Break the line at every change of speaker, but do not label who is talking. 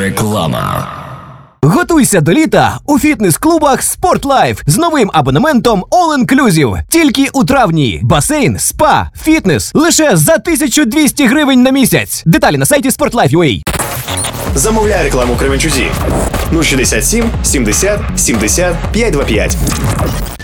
Реклама.
Готуйся до літа у фітнес-клубах Sportlife з новим абонементом All Inclusive. Тільки у травні. Басейн, спа, фітнес. Лише за 1200 гривень на місяць. Деталі на сайті Sportlife.ua.
Замовляй рекламу Кременчузі. 067 70 70 525.